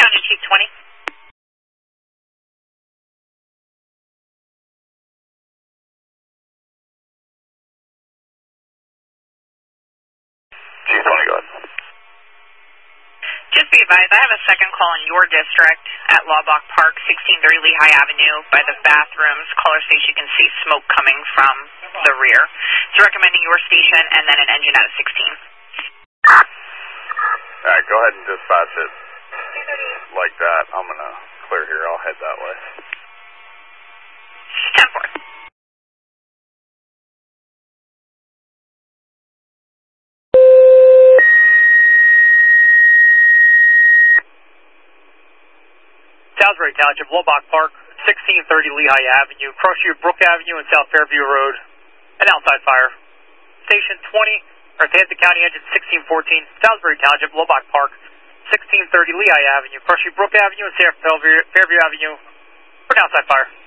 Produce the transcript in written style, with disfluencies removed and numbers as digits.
Engine Chief 20. Chief 20, go ahead. Just be advised, I have a second call in your district at Lawbach Park, 1630 Lehigh Avenue. By the bathrooms, caller station, you can see smoke coming from the rear. It's recommending your station and then an engine out of 16. Alright, go ahead and dispatch it like that. I'm going to clear here. I'll head that way. 10-4. Salisbury Township, Lawbach Park, 1630 Lehigh Avenue, cross street Brook Avenue and South Fairview Road, an outside fire. Station 20, Arthampton County Engine 1614, Salisbury Township, Lawbach Park, 1630 Lehigh Avenue, cross street Brook Avenue and South Fairview Avenue, for an outside fire.